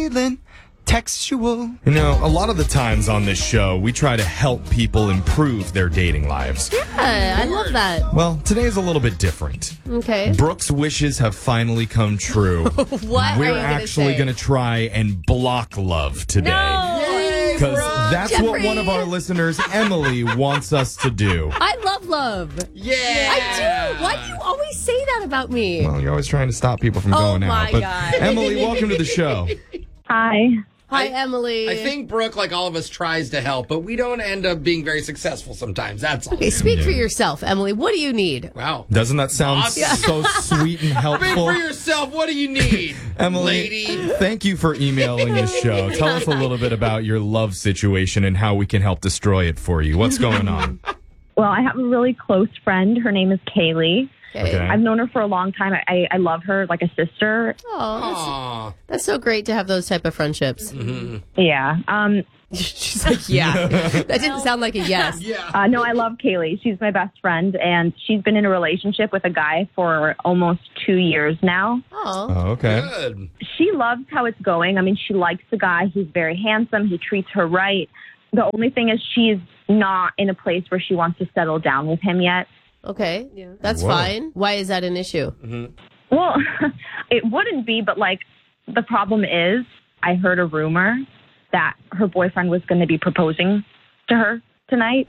Textual. You know, a lot of the times on this show, we try to help people improve their dating lives. Yeah, I love that. Well, today is a little bit different. Okay. Brooke's wishes have finally come true. What We're are you actually going to try and block love today. No! Because that's what Jeffrey. one of our listeners, Emily, wants us to do. I love love. Yeah. I do. Why do you always say that about me? Well, you're always trying to stop people from going my out. But God. Emily, welcome to the show. Hi. Hi, Emily. I think Brooke, like all of us, tries to help, but we don't end up being very successful sometimes. That's all. Okay, speak for yourself, Emily. What do you need? Wow. Doesn't that sound Awesome. so sweet and Speak helpful? for yourself. What do you need, Emily, lady? thank you for emailing the show. Tell us a little bit about your love situation and how we can help destroy it for you. What's going on? Well, I have a really close friend. Her name is Kaylee. Okay. I've known her for a long time. I love her like a sister. Oh, Aw. that's so great to have those type of friendships. Yeah. She's like, yeah. That didn't sound like a yes. Yeah. No, I love Kaylee. She's my best friend, and she's been in a relationship with a guy for almost 2 years now. Oh. Oh, okay. Good. She loves how it's going. I mean, she likes the guy. He's very handsome. He treats her right. The only thing is she's not in a place where she wants to settle down with him yet. Okay. That's Whoa. fine. Why is that an issue? Well, it wouldn't be, but like the problem is I heard a rumor that her boyfriend was going to be proposing to her tonight.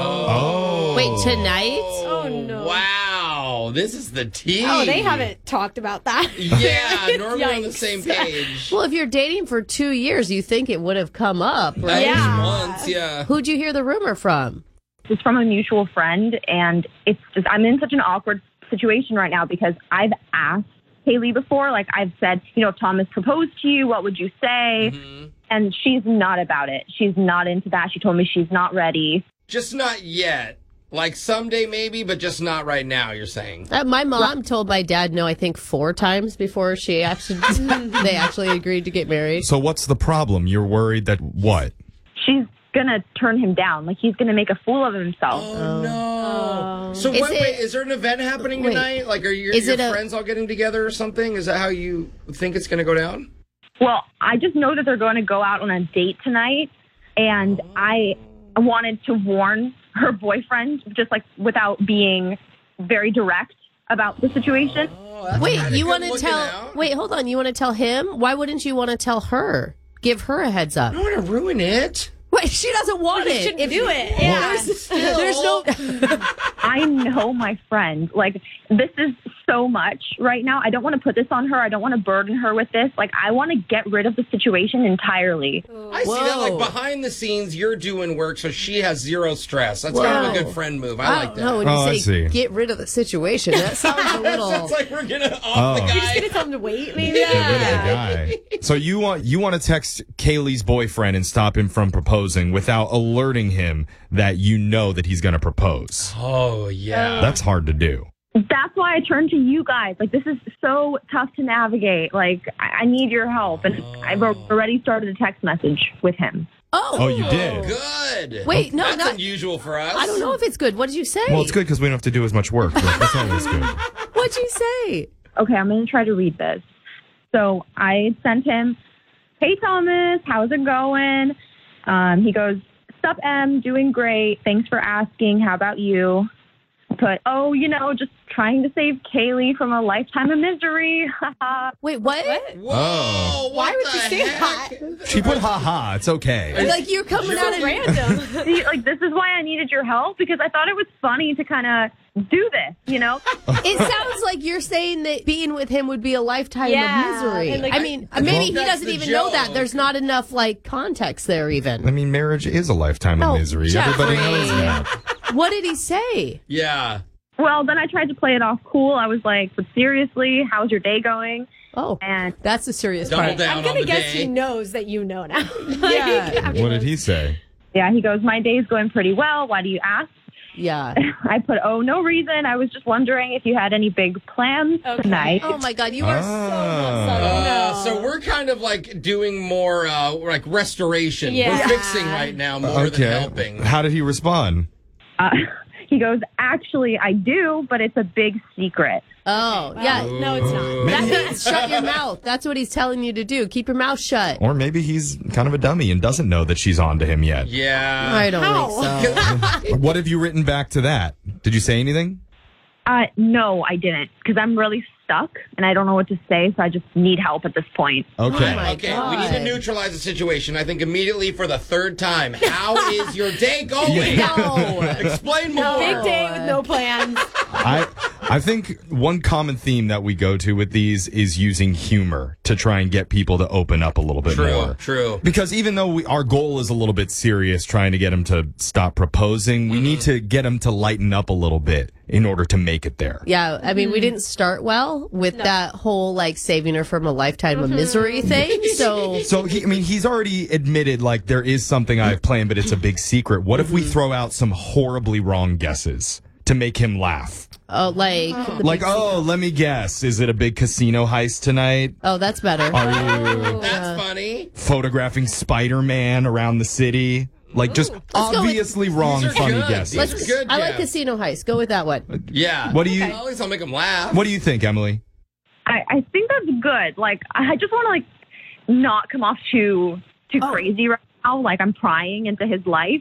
Oh. Wait, tonight? Oh, no. Wow. This is the tea. Oh, they haven't talked about that. Yeah, normally on the Yikes. same page. Well, if you're dating for 2 years, you think it would have come up, At right? least Yeah. once, yeah. Who'd you hear the rumor from? It's from a mutual friend, and it's just I'm in such an awkward situation right now because I've asked Haley before. Like I've said, if Thomas proposed to you, what would you say? And she's not about it. She's not into that. She told me she's not ready. Just not yet. Like someday maybe, but just not right now, you're saying. My mom told my dad no, I think 4 times before they actually agreed to get married. So what's the problem? You're worried that what? She's gonna turn him down. Like he's gonna make a fool of himself. Oh, no. So Is wait, is there an event happening Wait. tonight? Like, are your Is it a- friends all getting together or something? Is that how you think it's going to go down? Well, I just know that they're going to go out on a date tonight, and I wanted to warn her boyfriend, just like without being very direct about the situation. Oh, that's Wait, kinda you good want to looking tell... out. Wait, hold on. You want to tell him? Why wouldn't you want to tell her? Give her a heads up. I don't want to ruin it. Wait, she doesn't want You it. shouldn't do it. Yeah. There's no... I know my friend. Like, this is so much right now. I don't want to put this on her. I don't want to burden her with this. Like, I want to get rid of the situation entirely. I see that, like, Whoa. behind the scenes, you're doing work, so she has zero stress. That's kind of a Whoa. good friend move. I like don't that. know when Oh, I you say see. get rid of the situation. That sounds a little... Sounds like we're going to off the Oh. guy. You're just going to tell them to wait, maybe? Get rid of the guy. So you want to text Kaylee's boyfriend and stop him from proposing without alerting him that you know that he's going to propose. Oh, yeah. That's hard to do. That's why I turned to you guys. Like, this is so tough to navigate. Like, I need your help. And I've already started a text message with him. Oh, you did? Good. Wait, no, That's not... unusual for us. I don't know if it's good. What did you say? Well, it's good because we don't have to do as much work. But it's always good. What'd you say? Okay, I'm going to try to read this. So I sent him, "Hey, Thomas, how's it going?" He goes, "Sup, Em, doing great. Thanks for asking. How about you?" I put, "Oh, just trying to save Kaylee from a lifetime of misery." Wait, what? Whoa, Oh. Why would the you say heck? that? She put ha-ha. It's okay. Like you're coming out of Random. See, like, this is why I needed your help, because I thought it was funny to kind of do this, It sounds like you're saying that being with him would be a lifetime Yeah, of misery. and, like, I mean, maybe he that's doesn't the even know that. joke. There's not enough context there even. I mean, marriage is a lifetime Oh, of misery. Jeffrey. Everybody knows that. What did he say? Yeah. Well, then I tried to play it off cool. I was like, "But seriously, how's your day going?" Oh, And that's the serious Double part. down I'm on going the to guess day. he knows that you know now. Yeah. What did he say? yeah, he goes, "My day's going pretty well. Why do you ask?" Yeah. I put, "Oh, no reason. I was just wondering if you had any big plans Okay. tonight." Oh my God, you are so not subtle. No. So we're kind of like doing more like restoration. Yeah. We're fixing right now more than Okay. helping. How did he respond? Uh, He goes, actually, I do, but it's a big secret. Oh, yeah. No, it's not. That means shut your mouth. That's what he's telling you to do. Keep your mouth shut. Or maybe he's kind of a dummy and doesn't know that she's on to him yet. Yeah. I don't How? think so. What have you written back to that? Did you say anything? No, I didn't, because I'm really stuck and I don't know what to say, so I just need help at this point. Okay. Oh my Okay, we need to God. neutralize the situation. I think immediately for the third time. How is your day going? No. Explain more. Big day with no plans. I think one common theme that we go to with these is using humor to try and get people to open up a little bit more. True. Because even though our goal is a little bit serious, trying to get him to stop proposing, we need to get him to lighten up a little bit in order to make it there. Yeah, I mean, we didn't start well with that whole like saving her from a lifetime of misery thing. So He's already admitted like there is something I've planned, but it's a big secret. What if we throw out some horribly wrong guesses to make him laugh? Let me guess. Is it a big casino heist tonight? Oh, that's better. Are you That's funny. photographing Spider-Man around the city? Like, just obviously wrong, These are funny good. guesses. These are good, I like Jeff. Casino Heist. Go with that one. Yeah. What do you Well, at least I'll make them laugh. What do you think, Emily? I think that's good. Like, I just want to, like, not come off too crazy right now. Like, I'm prying into his life.